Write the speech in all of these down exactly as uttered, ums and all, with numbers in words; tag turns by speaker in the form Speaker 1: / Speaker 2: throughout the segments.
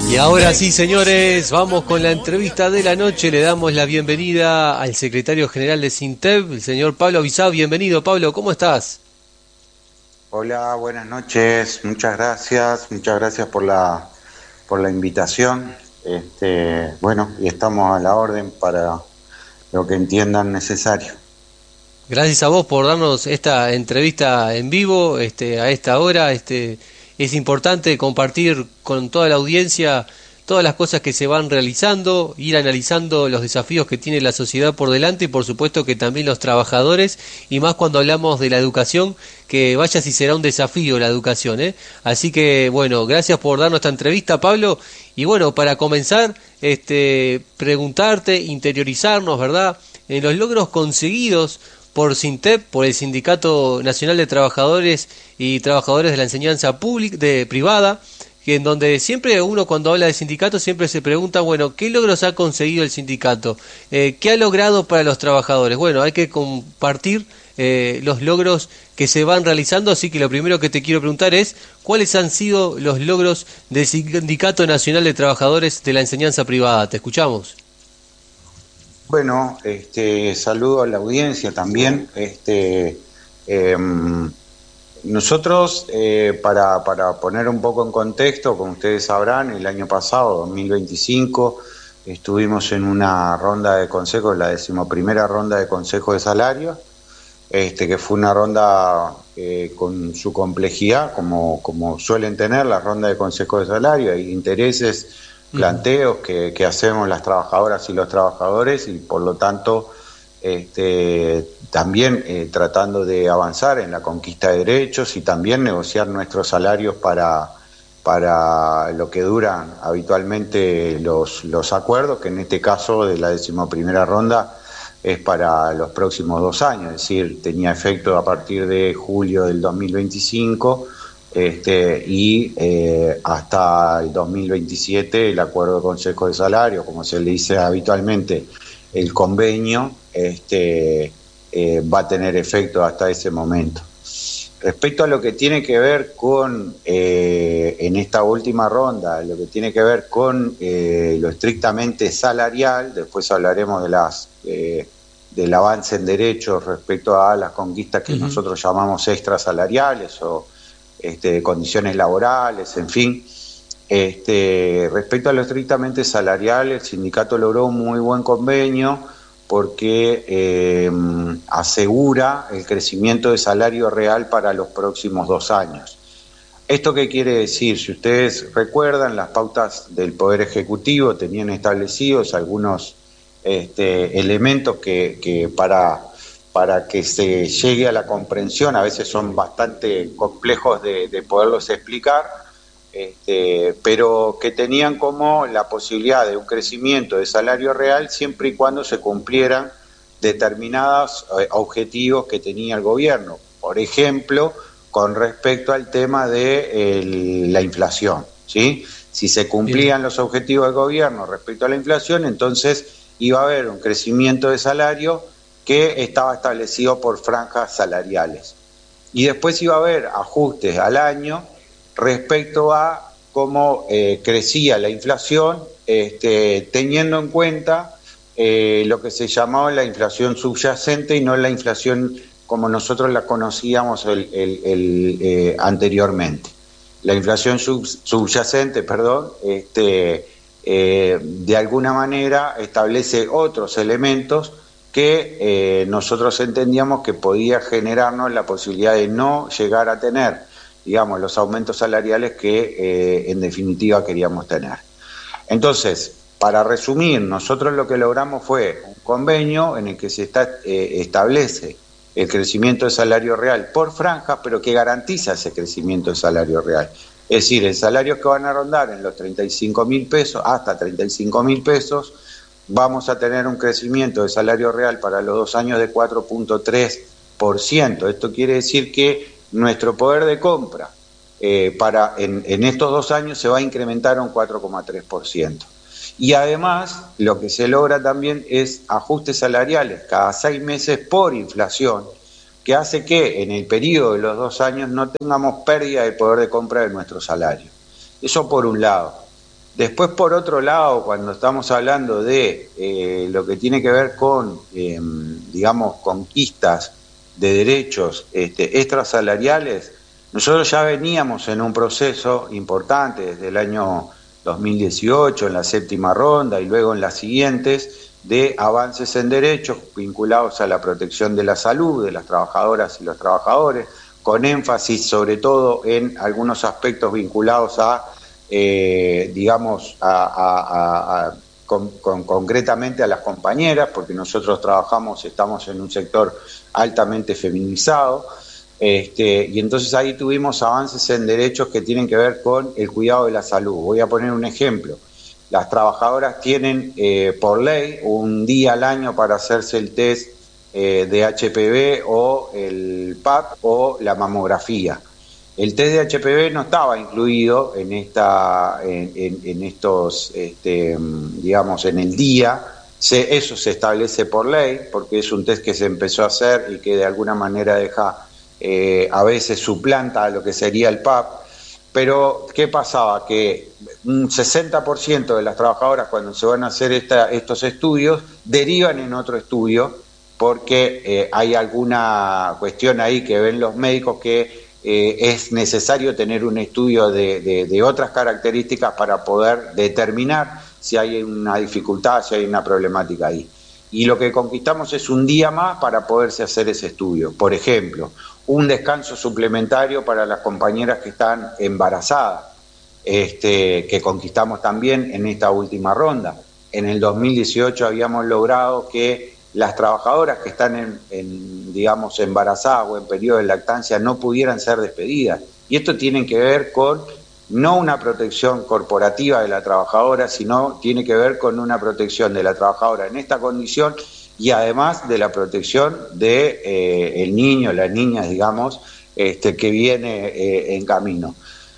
Speaker 1: Y ahora sí, señores, vamos con la entrevista de la noche. Le damos la bienvenida al secretario general de SINTEF, el señor Pablo Avisado. Bienvenido, Pablo, ¿cómo estás?
Speaker 2: Hola, buenas noches, muchas gracias, muchas gracias por la, por la invitación. Este, bueno, y estamos a la orden para lo que entiendan necesario.
Speaker 1: Gracias a vos por darnos esta entrevista en vivo, este, a esta hora. Este, es importante compartir con toda la audiencia todas las cosas que se van realizando, ir analizando los desafíos que tiene la sociedad por delante y por supuesto que también los trabajadores, y más cuando hablamos de la educación, que vaya si será un desafío la educación, ¿eh? Así que bueno, gracias por darnos esta entrevista, Pablo. Y bueno, para comenzar, este, preguntarte, interiorizarnos, ¿verdad?, en los logros conseguidos por SINTEF, por el Sindicato Nacional de Trabajadores y Trabajadores de la Enseñanza Pública, de privada, que en donde siempre uno cuando habla de sindicato siempre se pregunta, bueno, ¿qué logros ha conseguido el sindicato? Eh, ¿Qué ha logrado para los trabajadores? Bueno, hay que compartir eh, los logros que se van realizando, así que lo primero que te quiero preguntar es, ¿cuáles han sido los logros del Sindicato Nacional de Trabajadores de la Enseñanza Privada? Te escuchamos.
Speaker 2: Bueno, este, saludo a la audiencia también. Este, eh, nosotros, eh, para, para poner un poco en contexto, como ustedes sabrán, el año pasado, dos mil veinticinco, estuvimos en una ronda de consejos, la decimoprimera ronda de consejos de salario, este, que fue una ronda eh, con su complejidad, como, como suelen tener las rondas de consejos de salario, hay intereses, planteos que, que hacemos las trabajadoras y los trabajadores, y por lo tanto este, también eh, tratando de avanzar en la conquista de derechos y también negociar nuestros salarios para, para lo que duran habitualmente los, los acuerdos, que en este caso de la decimoprimera ronda es para los próximos dos años, es decir, tenía efecto a partir de julio del dos mil veinticinco este, y eh, hasta el dos mil veintisiete el acuerdo de consejo de salario, como se le dice habitualmente, el convenio, este, eh, va a tener efecto hasta ese momento. Respecto a lo que tiene que ver con, eh, en esta última ronda, lo que tiene que ver con eh, lo estrictamente salarial, después hablaremos de las, eh, del avance en derechos respecto a las conquistas que uh-huh. nosotros llamamos extrasalariales o este, condiciones laborales, en fin. Este, respecto a lo estrictamente salarial, el sindicato logró un muy buen convenio porque eh, asegura el crecimiento de salario real para los próximos dos años. ¿Esto qué quiere decir? Si ustedes recuerdan, las pautas del Poder Ejecutivo tenían establecidos algunos este, elementos que, que para, para que se llegue a la comprensión, a veces son bastante complejos de, de poderlos explicar, Este, pero que tenían como la posibilidad de un crecimiento de salario real siempre y cuando se cumplieran determinados eh, objetivos que tenía el gobierno. Por ejemplo, con respecto al tema de el, la inflación, ¿sí? Si se cumplían Bien. los objetivos del gobierno respecto a la inflación, entonces iba a haber un crecimiento de salario que estaba establecido por franjas salariales. Y después iba a haber ajustes al año respecto a cómo eh, crecía la inflación, este, teniendo en cuenta eh, lo que se llamaba la inflación subyacente y no la inflación como nosotros la conocíamos el, el, el, eh, anteriormente. La inflación sub, subyacente, perdón, este, eh, de alguna manera establece otros elementos que eh, nosotros entendíamos que podía generarnos la posibilidad de no llegar a tener, digamos, los aumentos salariales que eh, en definitiva queríamos tener. Entonces, para resumir, nosotros lo que logramos fue un convenio en el que se está, eh, establece el crecimiento de salario real por franjas, pero que garantiza ese crecimiento de salario real. Es decir, el salario que van a rondar en los treinta y cinco mil pesos, hasta treinta y cinco mil pesos, vamos a tener un crecimiento de salario real para los dos años de cuatro punto tres por ciento. Esto quiere decir que nuestro poder de compra eh, para en, en estos dos años se va a incrementar un cuatro coma tres por ciento. Y además, lo que se logra también es ajustes salariales cada seis meses por inflación, que hace que en el periodo de los dos años no tengamos pérdida de poder de compra de nuestro salario. Eso por un lado. Después, por otro lado, cuando estamos hablando de eh, lo que tiene que ver con, eh, digamos, conquistas de derechos este, extrasalariales, nosotros ya veníamos en un proceso importante desde el año dos mil dieciocho, en la séptima ronda y luego en las siguientes, de avances en derechos vinculados a la protección de la salud de las trabajadoras y los trabajadores, con énfasis sobre todo en algunos aspectos vinculados a Eh, digamos, a, a, a, a, con, con, concretamente a las compañeras, porque nosotros trabajamos, estamos en un sector altamente feminizado, este, y entonces ahí tuvimos avances en derechos que tienen que ver con el cuidado de la salud. Voy a poner un ejemplo. Las trabajadoras tienen eh, por ley un día al año para hacerse el test eh, de H P V o el P A P o la mamografía. El test de H P V no estaba incluido en esta, en, en, en estos, este, digamos, en el día. Se, eso se establece por ley, porque es un test que se empezó a hacer y que de alguna manera deja, eh, a veces suplanta a lo que sería el P A P. Pero, ¿qué pasaba? Que un sesenta por ciento de las trabajadoras, cuando se van a hacer esta, estos estudios, derivan en otro estudio, porque eh, hay alguna cuestión ahí que ven los médicos que Eh, es necesario tener un estudio de, de, de otras características para poder determinar si hay una dificultad, si hay una problemática ahí. Y lo que conquistamos es un día más para poderse hacer ese estudio. Por ejemplo, un descanso suplementario para las compañeras que están embarazadas, este, que conquistamos también en esta última ronda. En el dos mil dieciocho habíamos logrado que las trabajadoras que están en, en, digamos, embarazadas o en periodo de lactancia no pudieran ser despedidas. Y esto tiene que ver con no una protección corporativa de la trabajadora, sino tiene que ver con una protección de la trabajadora en esta condición y además de la protección de eh, el niño, la niña, digamos, este, que viene eh, en camino.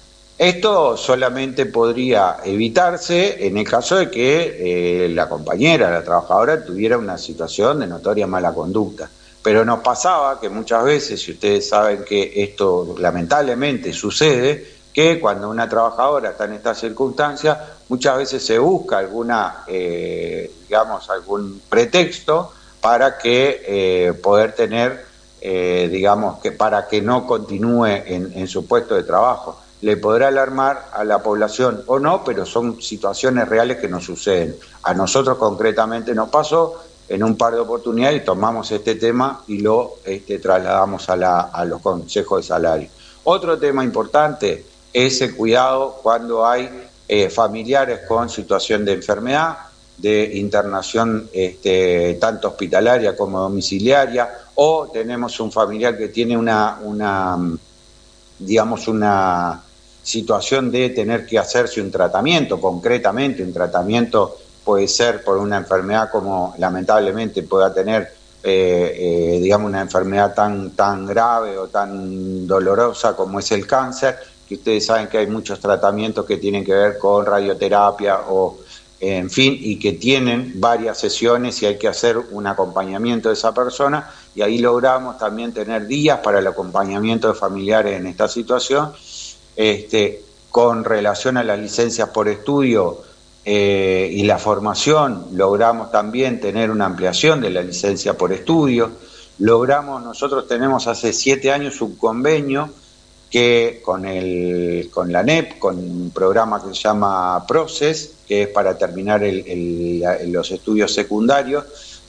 Speaker 2: Esto solamente podría evitarse en el caso de que eh, la compañera, la trabajadora, tuviera una situación de notoria mala conducta. Pero nos pasaba que muchas veces, y ustedes saben que esto lamentablemente sucede, que cuando una trabajadora está en estas circunstancias, muchas veces se busca alguna, eh, digamos, algún pretexto para que eh, poder tener, eh, digamos, que para que no continúe en, en su puesto de trabajo. Le podrá alarmar a la población o no, pero son situaciones reales que nos suceden. A nosotros concretamente nos pasó en un par de oportunidades y tomamos este tema y lo este, trasladamos a, la, a los consejos de salario. Otro tema importante es el cuidado cuando hay eh, familiares con situación de enfermedad, de internación este, tanto hospitalaria como domiciliaria, o tenemos un familiar que tiene una, una digamos, una situación de tener que hacerse un tratamiento, concretamente un tratamiento puede ser por una enfermedad como lamentablemente pueda tener, eh, eh, digamos, una enfermedad tan, tan grave o tan dolorosa como es el cáncer, que ustedes saben que hay muchos tratamientos que tienen que ver con radioterapia o, en fin, y que tienen varias sesiones y hay que hacer un acompañamiento de esa persona, y ahí logramos también tener días para el acompañamiento de familiares en esta situación. Este, con relación a las licencias por estudio eh, y la formación, logramos también tener una ampliación de la licencia por estudio. Logramos, nosotros tenemos hace siete años un convenio que con, el, con la A N E P, con un programa que se llama PROCES, que es para terminar el, el, los estudios secundarios,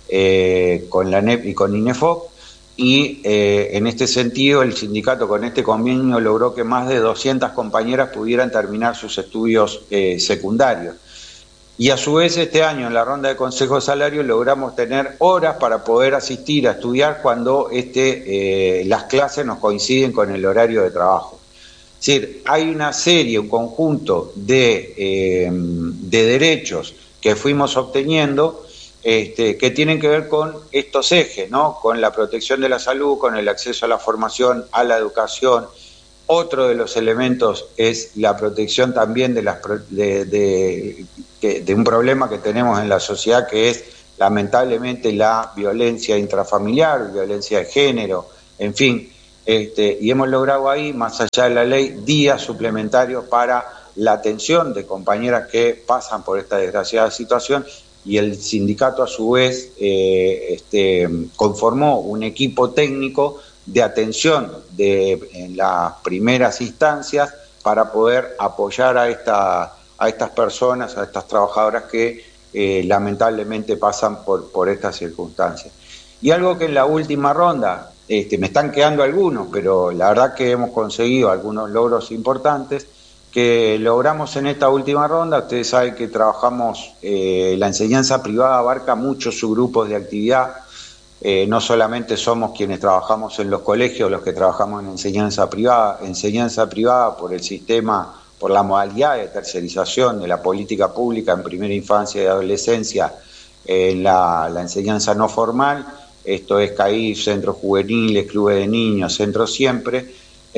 Speaker 2: eh, con la A N E P y con INEFOC, y eh, en este sentido el sindicato con este convenio logró que más de doscientas compañeras pudieran terminar sus estudios eh, secundarios. Y a su vez este año en la ronda de consejo de salario logramos tener horas para poder asistir a estudiar cuando este, eh, las clases nos coinciden con el horario de trabajo. Es decir, hay una serie, un conjunto de, eh, de derechos que fuimos obteniendo este, que tienen que ver con estos ejes, ¿no? Con la protección de la salud, con el acceso a la formación, a la educación. Otro de los elementos es la protección también de, las, de, de, de un problema que tenemos en la sociedad, que es lamentablemente la violencia intrafamiliar, violencia de género, en fin. Este, y hemos logrado ahí, más allá de la ley, días suplementarios para la atención de compañeras que pasan por esta desgraciada situación, y el sindicato a su vez eh, este, conformó un equipo técnico de atención de, en las primeras instancias para poder apoyar a, esta, a estas personas, a estas trabajadoras que eh, lamentablemente pasan por, por estas circunstancias. Y algo que en la última ronda, este, me están quedando algunos, pero la verdad que hemos conseguido algunos logros importantes, que logramos en esta última ronda. Ustedes saben que trabajamos, eh, la enseñanza privada abarca muchos subgrupos de actividad, eh, no solamente somos quienes trabajamos en los colegios, los que trabajamos en enseñanza privada, enseñanza privada por el sistema, por la modalidad de tercerización de la política pública en primera infancia y adolescencia, en eh, la, la enseñanza no formal, esto es C A I F, centros juveniles, clubes de niños, centros siempre.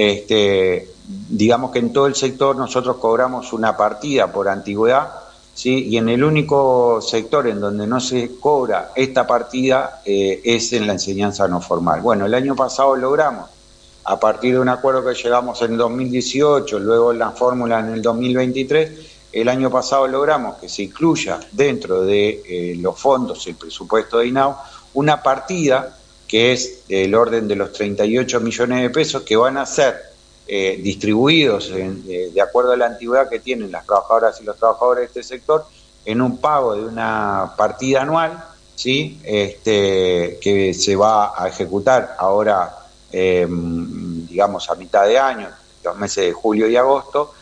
Speaker 2: Este, digamos que en todo el sector nosotros cobramos una partida por antigüedad, ¿sí? Y en el único sector en donde no se cobra esta partida eh, es en la enseñanza no formal. Bueno, el año pasado logramos, a partir de un acuerdo que llegamos en el dos mil dieciocho, luego en la fórmula en el dos mil veintitrés, el año pasado logramos que se incluya dentro de eh, los fondos, el presupuesto de I N A U, una partida que es del orden de los treinta y ocho millones de pesos, que van a ser eh, distribuidos en, eh, de acuerdo a la antigüedad que tienen las trabajadoras y los trabajadores de este sector, en un pago de una partida anual, ¿sí? este, que se va a ejecutar ahora, eh, digamos, a mitad de año, los meses de julio y agosto,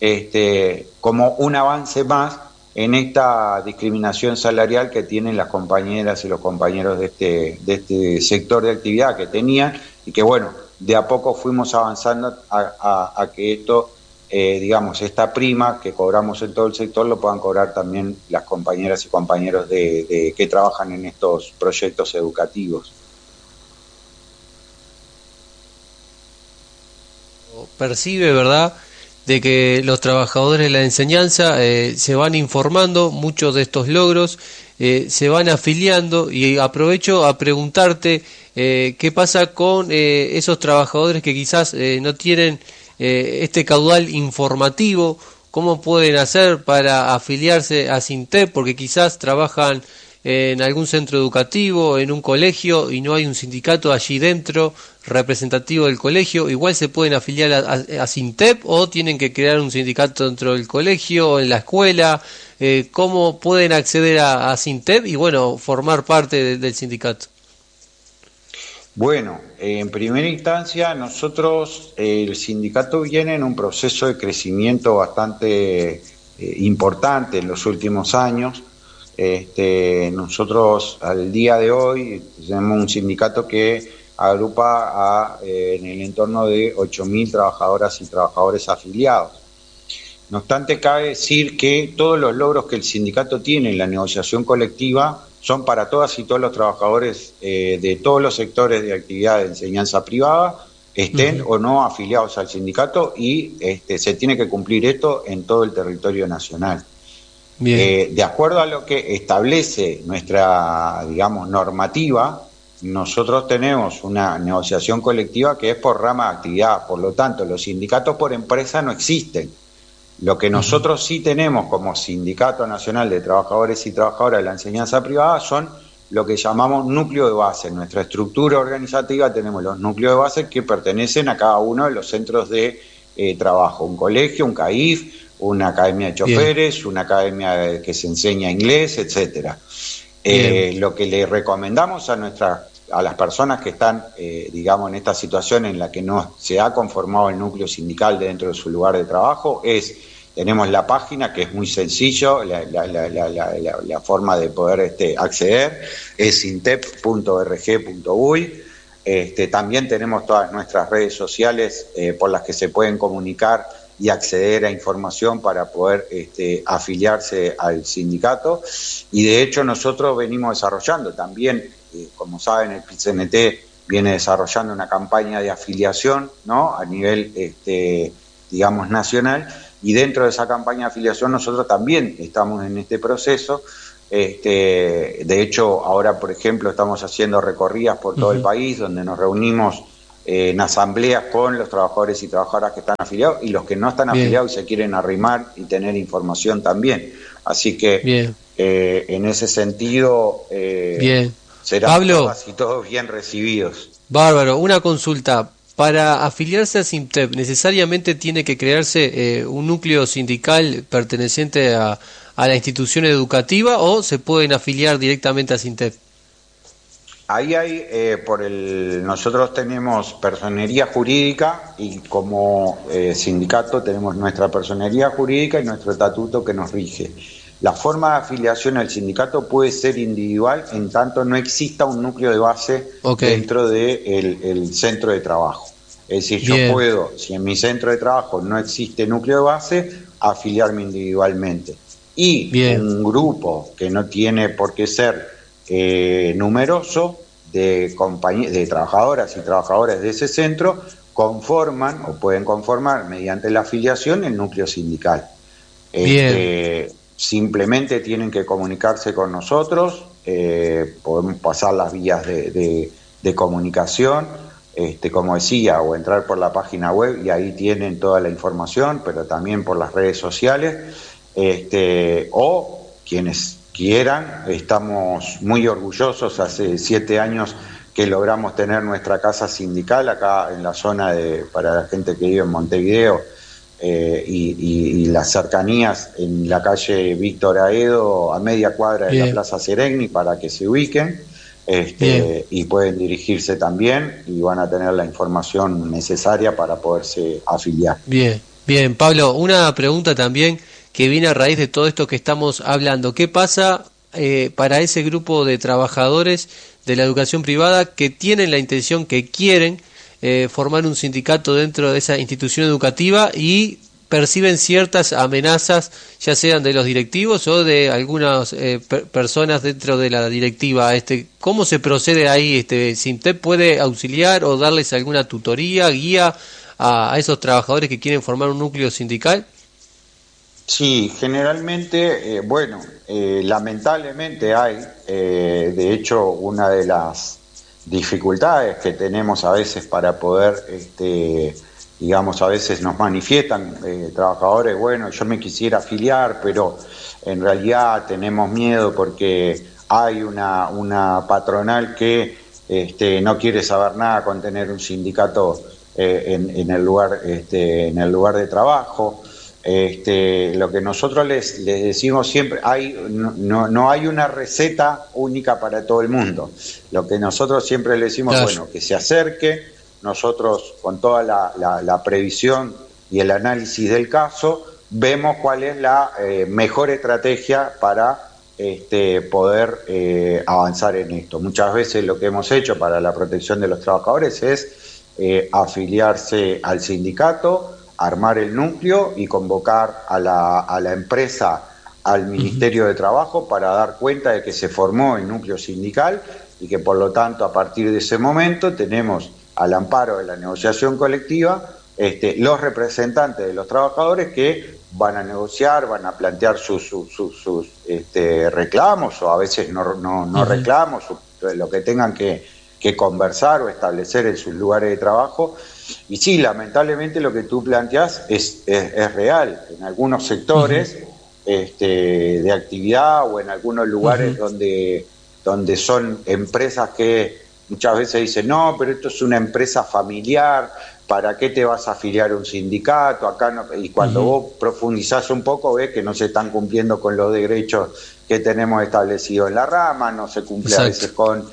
Speaker 2: este, como un avance más en esta discriminación salarial que tienen las compañeras y los compañeros de este, de este sector de actividad que tenían, y que bueno, de a poco fuimos avanzando a, a, a que esto, eh, digamos, esta prima que cobramos en todo el sector lo puedan cobrar también las compañeras y compañeros de, de, que trabajan en estos proyectos educativos.
Speaker 1: Percibe, ¿verdad?, de que los trabajadores de la enseñanza eh, se van informando, muchos de estos logros, eh, se van afiliando, y aprovecho a preguntarte eh, qué pasa con eh, esos trabajadores que quizás eh, no tienen eh, este caudal informativo, cómo pueden hacer para afiliarse a SINTEP, porque quizás trabajan en algún centro educativo, en un colegio, y no hay un sindicato allí dentro representativo del colegio. Igual se pueden afiliar a, a, a SINTEP, o tienen que crear un sindicato dentro del colegio o en la escuela. Eh, ¿Cómo pueden acceder a, a SINTEP y bueno, formar parte de, del sindicato?
Speaker 2: Bueno, eh, en primera instancia nosotros, eh, el sindicato viene en un proceso de crecimiento bastante eh, importante en los últimos años. Este, nosotros al día de hoy tenemos un sindicato que agrupa a, eh, en el entorno de ocho mil trabajadoras y trabajadores afiliados. No obstante, cabe decir que todos los logros que el sindicato tiene en la negociación colectiva son para todas y todos los trabajadores eh, de todos los sectores de actividad de enseñanza privada, estén uh-huh. o no afiliados al sindicato, y este, se tiene que cumplir esto en todo el territorio nacional. Eh, de acuerdo a lo que establece nuestra, digamos, normativa, nosotros tenemos una negociación colectiva que es por rama de actividad, por lo tanto los sindicatos por empresa no existen. Lo que nosotros sí tenemos como Sindicato Nacional de Trabajadores y Trabajadoras de la Enseñanza Privada son lo que llamamos núcleo de base. En nuestra estructura organizativa tenemos los núcleos de base que pertenecen a cada uno de los centros de eh, trabajo, un colegio, un C A I F, una academia de choferes, Bien. una academia que se enseña inglés, etcétera. Eh, lo que le recomendamos a nuestra, a las personas que están, eh, digamos, en esta situación en la que no se ha conformado el núcleo sindical dentro de su lugar de trabajo es, tenemos la página que es muy sencillo, la, la, la, la, la, la, la forma de poder este, acceder es sintep punto org punto uy. Este, también tenemos todas nuestras redes sociales eh, por las que se pueden comunicar y acceder a información para poder este, afiliarse al sindicato, y de hecho nosotros venimos desarrollando también, eh, como saben, el P I T C N T viene desarrollando una campaña de afiliación, ¿no?, a nivel, este, digamos, nacional, y dentro de esa campaña de afiliación nosotros también estamos en este proceso. Este, de hecho, ahora, por ejemplo, estamos haciendo recorridas por todo uh-huh. el país, donde nos reunimos eh, en asambleas con los trabajadores y trabajadoras que están afiliados y los que no están
Speaker 1: Bien.
Speaker 2: afiliados y se quieren arrimar y tener información también. Así que
Speaker 1: Bien.
Speaker 2: eh, en ese sentido eh,
Speaker 1: Bien.
Speaker 2: serán
Speaker 1: Pablo,
Speaker 2: todas y todos bien recibidos.
Speaker 1: bárbaro, una consulta. Para afiliarse a SINTEF, ¿necesariamente tiene que crearse eh, un núcleo sindical perteneciente a, a la institución educativa o se pueden afiliar directamente a SINTEF?
Speaker 2: Ahí hay, eh, por el, nosotros tenemos personería jurídica y como eh, sindicato tenemos nuestra personería jurídica y nuestro estatuto que nos rige. La forma de afiliación al sindicato puede ser individual en tanto no exista un núcleo de base
Speaker 1: Okay.
Speaker 2: dentro del de el centro de trabajo. Es decir,
Speaker 1: Bien.
Speaker 2: yo puedo, si en mi centro de trabajo no existe núcleo de base, afiliarme individualmente. Y
Speaker 1: Bien.
Speaker 2: un grupo que no tiene por qué ser eh, numeroso de, de trabajadoras y trabajadores de ese centro conforman o pueden conformar mediante la afiliación el núcleo sindical. Este, simplemente tienen que comunicarse con nosotros, eh, podemos pasar las vías de, de, de comunicación, este, como decía, o entrar por la página web y ahí tienen toda la información, pero también por las redes sociales, este, o quienes quieran. Estamos muy orgullosos, hace siete años que logramos tener nuestra casa sindical acá en la zona de, para la gente que vive en Montevideo, eh, y, y, y las cercanías en la calle Víctor Aedo, a media cuadra de Bien. la Plaza Seregni, para que se ubiquen, este, y pueden dirigirse también y van a tener la información necesaria para poderse afiliar.
Speaker 1: Bien, bien, Pablo, una pregunta también que viene a raíz de todo esto que estamos hablando. ¿Qué pasa eh, para ese grupo de trabajadores de la educación privada que tienen la intención, que quieren eh, formar un sindicato dentro de esa institución educativa y perciben ciertas amenazas, ya sean de los directivos o de algunas eh, per personas dentro de la directiva? Este, ¿cómo se procede ahí? Este, ¿SINTEF puede auxiliar o darles alguna tutoría, guía a, a esos trabajadores que quieren formar un núcleo sindical?
Speaker 2: Sí, generalmente, eh, bueno, eh, lamentablemente hay, eh, de hecho, una de las dificultades que tenemos a veces para poder, este, digamos, a veces nos manifiestan eh, trabajadores, bueno, yo me quisiera afiliar, pero en realidad tenemos miedo porque hay una, una patronal que este, no quiere saber nada con tener un sindicato eh, en, en, el lugar, este, en el lugar de trabajo. Este, lo que nosotros les, les decimos siempre, hay, no, no, no hay una receta única para todo el mundo. Lo que nosotros siempre les decimos, claro, bueno, que se acerque, nosotros con toda la, la, la previsión y el análisis del caso, vemos cuál es la eh, mejor estrategia para este, poder eh, avanzar en esto. Muchas veces lo que hemos hecho para la protección de los trabajadores es eh, afiliarse al sindicato, armar el núcleo y convocar a la, a la empresa, al Ministerio de Trabajo, para dar cuenta de que se formó el núcleo sindical y que por lo tanto a partir de ese momento tenemos al amparo de la negociación colectiva este, los representantes de los trabajadores que van a negociar, van a plantear sus, sus, sus, sus este, reclamos o a veces no, no, no reclamos, lo que tengan que, que conversar o establecer en sus lugares de trabajo. Y sí, lamentablemente lo que tú planteás es, es, es real. En algunos sectores uh-huh. este, de actividad o en algunos lugares uh-huh. donde, donde son empresas que muchas veces dicen, no, pero esto es una empresa familiar, ¿para qué te vas a afiliar a un sindicato? Acá no. Y cuando uh-huh. vos profundizás un poco ves que no se están cumpliendo con los derechos que tenemos establecidos en la rama, no se cumple Exacto. a veces con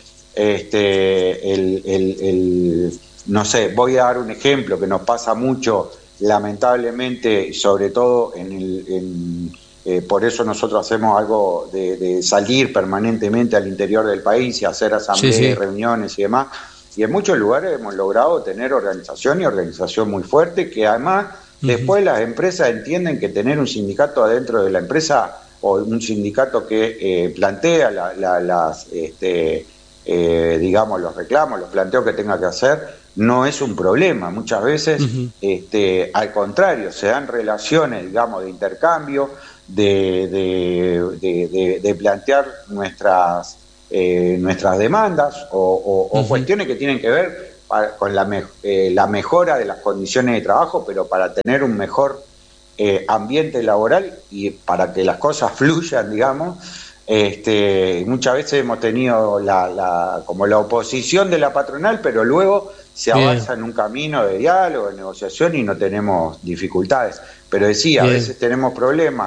Speaker 2: este, el... el, el no sé, voy a dar un ejemplo que nos pasa mucho, lamentablemente, sobre todo en el, en, eh, por eso nosotros hacemos algo de, de salir permanentemente al interior del país y hacer asambleas, sí, sí. reuniones y demás. Y en muchos lugares hemos logrado tener organización y organización muy fuerte, que además uh-huh. después las empresas entienden que tener un sindicato adentro de la empresa o un sindicato que eh, plantea la, la, las, este, eh, digamos, los reclamos, los planteos que tenga que hacer, no es un problema. Muchas veces, uh-huh. este, al contrario, se dan relaciones, digamos, de intercambio, de, de, de, de, de plantear nuestras, eh, nuestras demandas o, o, uh-huh. o cuestiones que tienen que ver para, con la, me, eh, la mejora de las condiciones de trabajo, pero para tener un mejor eh, ambiente laboral y para que las cosas fluyan, digamos. Este, muchas veces hemos tenido la, la, como la oposición de la patronal, pero luego se avanza
Speaker 1: Bien,
Speaker 2: en un camino de diálogo, de negociación y no tenemos dificultades. Pero decía, a
Speaker 1: bien.
Speaker 2: veces tenemos problemas